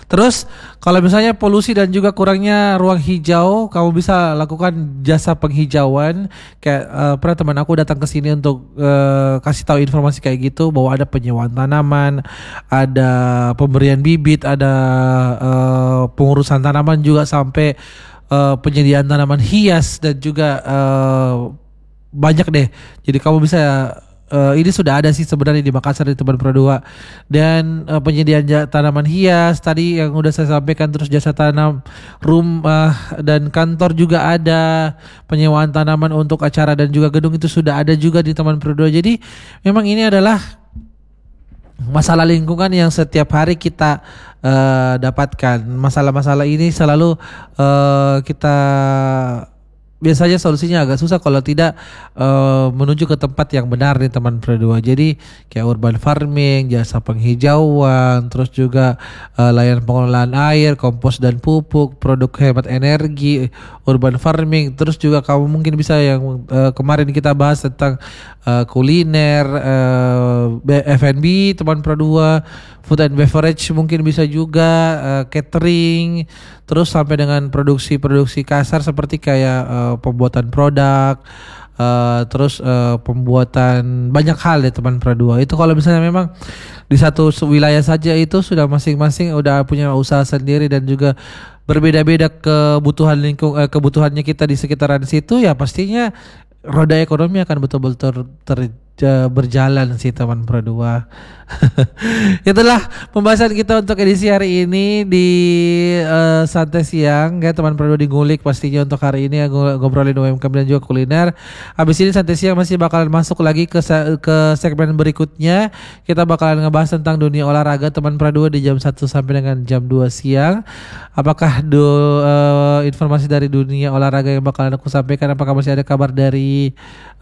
Terus kalau misalnya polusi dan juga kurangnya ruang hijau, kamu bisa lakukan jasa penghijauan. Kayak pernah teman aku datang ke sini untuk kasih tahu informasi kayak gitu, bahwa ada penyewaan tanaman, ada pemberian bibit, ada pengurusan tanaman juga, sampai penyediaan tanaman hias dan juga banyak deh. Jadi kamu bisa ini sudah ada sih sebenarnya di Makassar di Teman Pro 2. Dan penyediaan tanaman hias tadi yang udah saya sampaikan, terus jasa tanam rumah dan kantor juga ada, penyewaan tanaman untuk acara dan juga gedung itu sudah ada juga di Teman Pro 2. Jadi memang ini adalah masalah lingkungan yang setiap hari kita dapatkan. Masalah-masalah ini selalu kita biasanya solusinya agak susah kalau tidak menuju ke tempat yang benar nih Teman Pro 2. Jadi kayak urban farming, jasa penghijauan, terus juga layanan pengelolaan air, kompos dan pupuk, produk hemat energi, urban farming. Terus juga kamu mungkin bisa yang kemarin kita bahas tentang kuliner, F&B Teman Pro 2, food and beverage mungkin bisa juga, catering, terus sampai dengan produksi kasar seperti kayak pembuatan produk, terus pembuatan banyak hal ya Teman Pro 2. Itu kalau misalnya memang di satu wilayah saja itu sudah masing-masing udah punya usaha sendiri dan juga berbeda-beda kebutuhannya kita di sekitaran situ, ya pastinya roda ekonomi akan betul-betul berjalan sih Teman Pro 2. Itulah pembahasan kita untuk edisi hari ini di Santai Siang ya Teman Pro 2 di Ngulik. Pastinya untuk hari ini ngobrolin UMKM dan juga kuliner. Habis ini Santai Siang masih bakalan masuk lagi ke segmen berikutnya. Kita bakalan ngebahas tentang dunia olahraga Teman Pro 2 di jam 1 sampai dengan jam 2 siang. Apakah informasi dari dunia olahraga yang bakalan aku sampaikan, apakah masih ada kabar dari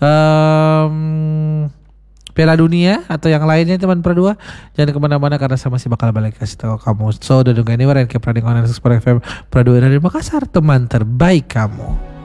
Piala Dunia atau yang lainnya Teman Pro 2? Jangan kemana-mana karena saya masih bakal balik kasih tahu kamu. So don't go anywhere and keep running on Explore FM Pro 2 dari Makassar, teman terbaik kamu.